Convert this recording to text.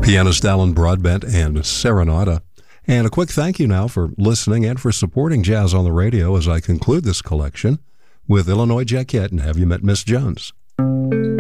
Pianist Alan Broadbent and Serenata. And a quick thank you now for listening and for supporting Jazz on the Radio as I conclude this collection with Illinois Jacquette and Have You Met Miss Jones?